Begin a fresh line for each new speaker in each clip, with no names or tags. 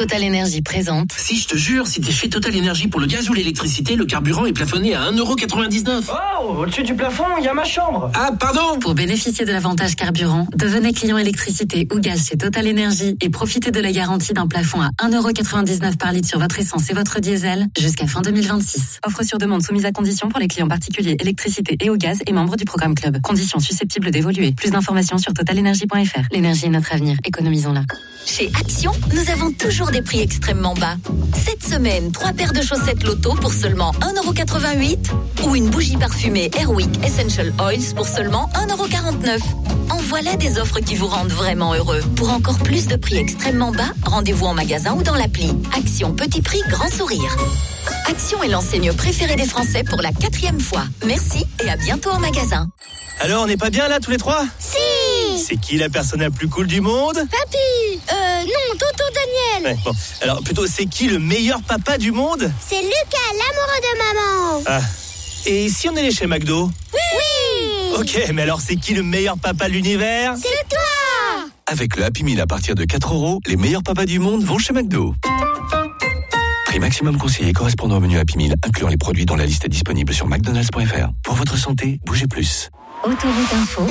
Total Énergie présente.
Si, je te jure, si t'es chez Total Énergie pour le gaz ou l'électricité, le carburant est plafonné à 1,99€.
Oh, au-dessus du plafond, il y a ma chambre.
Ah, pardon.
Pour bénéficier de l'avantage carburant, devenez client électricité ou gaz chez Total Énergie et profitez de la garantie d'un plafond à 1,99€ par litre sur votre essence et votre diesel jusqu'à fin 2026. Offre sur demande soumise à condition pour les clients particuliers électricité et au gaz et membres du programme Club. Conditions susceptibles d'évoluer. Plus d'informations sur totalenergie.fr. L'énergie est notre avenir. Économisons-la.
Chez Action, nous avons toujours des prix extrêmement bas. Cette semaine, 3 paires de chaussettes Loto pour seulement 1,88€ ou une bougie parfumée Airwick Essential Oils pour seulement 1,49€. En voilà des offres qui vous rendent vraiment heureux. Pour encore plus de prix extrêmement bas, rendez-vous en magasin ou dans l'appli. Action, petit prix, grand sourire. Action est l'enseigne préférée des Français pour la 4e fois. Merci et à bientôt en magasin.
Alors, on n'est pas bien là tous les trois ?
Si.
C'est qui la personne la plus cool du monde ?
Papy. Non, tonton Daniel.
Ouais, bon. Alors, plutôt, c'est qui le meilleur papa du monde ?
C'est Lucas, l'amoureux de maman.
Ah. Et si on allait chez McDo ?
Oui.
Ok, mais alors c'est qui le meilleur papa de l'univers ?
C'est toi.
Avec le Happy Meal à partir de 4€, les meilleurs papas du monde vont chez McDo. Prix maximum conseillé correspondant au menu Happy Meal, incluant les produits dans la liste disponible sur mcdonalds.fr. Pour votre santé, bougez plus.
Autoroute Info.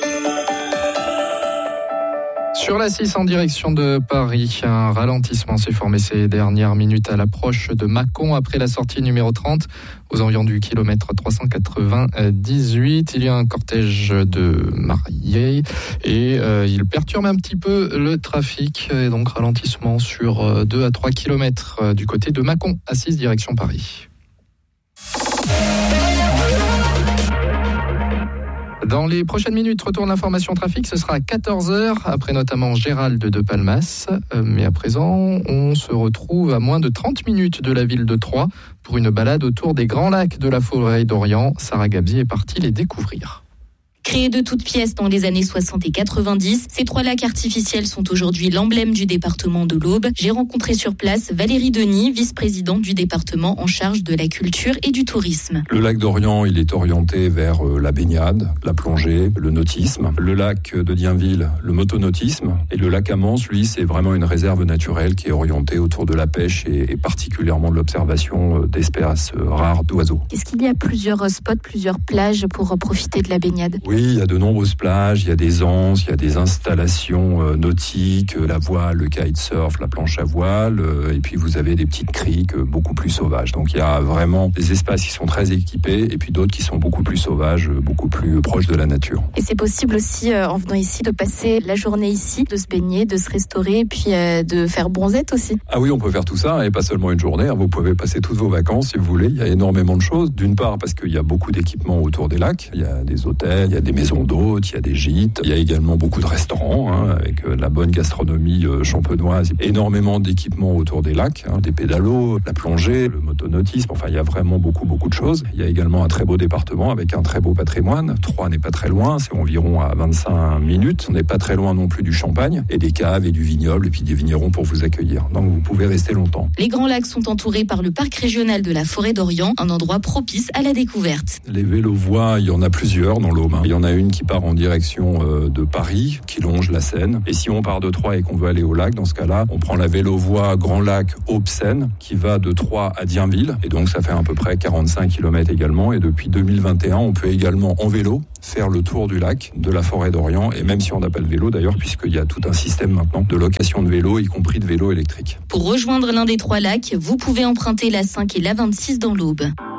Sur la 6 en direction de Paris, un ralentissement s'est formé ces dernières minutes à l'approche de Mâcon après la sortie numéro 30 aux environs du kilomètre 398. Il y a un cortège de mariés et il perturbe un petit peu le trafic. Et donc ralentissement sur 2 à 3 kilomètres du côté de Mâcon à 6 direction Paris. Dans les prochaines minutes, retour d'information trafic, ce sera à 14h, après notamment Gérald de Palmas. Mais à présent, on se retrouve à moins de 30 minutes de la ville de Troyes pour une balade autour des grands lacs de la forêt d'Orient. Sarah Gabzi est partie les découvrir.
Créés de toutes pièces dans les années 60 et 90, ces 3 lacs artificiels sont aujourd'hui l'emblème du département de l'Aube. J'ai rencontré sur place Valérie Denis, vice-présidente du département en charge de la culture et du tourisme.
Le lac d'Orient, il est orienté vers la baignade, la plongée, le nautisme. Le lac de Dienville, le motonautisme. Et le lac Amance, lui, c'est vraiment une réserve naturelle qui est orientée autour de la pêche et particulièrement de l'observation d'espèces rares d'oiseaux.
Est-ce qu'il y a plusieurs spots, plusieurs plages pour profiter de la baignade ?
Oui, il y a de nombreuses plages, il y a des anses, il y a des installations nautiques, la voile, le kitesurf, la planche à voile, et puis vous avez des petites criques beaucoup plus sauvages. Donc il y a vraiment des espaces qui sont très équipés, et puis d'autres qui sont beaucoup plus sauvages, beaucoup plus proches de la nature.
Et c'est possible aussi, en venant ici, de passer la journée ici, de se baigner, de se restaurer, et puis de faire bronzette aussi.
Ah oui, on peut faire tout ça, et pas seulement une journée, vous pouvez passer toutes vos vacances si vous voulez. Il y a énormément de choses. D'une part, parce qu'il y a beaucoup d'équipements autour des lacs, il y a des hôtels, il y a des maisons d'hôtes, il y a des gîtes, il y a également beaucoup de restaurants avec la bonne gastronomie champenoise, énormément d'équipements autour des lacs, des pédalos, la plongée, le motonautisme, enfin il y a vraiment beaucoup de choses. Il y a également un très beau département avec un très beau patrimoine. Troyes n'est pas très loin, c'est environ à 25 minutes. On n'est pas très loin non plus du Champagne et des caves et du vignoble et puis des vignerons pour vous accueillir. Donc vous pouvez rester longtemps.
Les Grands Lacs sont entourés par le parc régional de la forêt d'Orient, un endroit propice à la découverte.
Les vélo-voies, il y en a plusieurs dans l'Aube. Il y en a une qui part en direction de Paris, qui longe la Seine. Et si on part de Troyes et qu'on veut aller au lac, dans ce cas-là, on prend la vélo-voie Grand Lac Aube-Seine, qui va de Troyes à Dienville. Et donc, ça fait à peu près 45 km également. Et depuis 2021, on peut également, en vélo, faire le tour du lac, de la forêt d'Orient. Et même si on n'a pas le vélo, d'ailleurs, puisqu'il y a tout un système maintenant de location de vélo, y compris de vélo électrique.
Pour rejoindre l'un des 3 lacs, vous pouvez emprunter la 5 et la 26 dans l'Aube.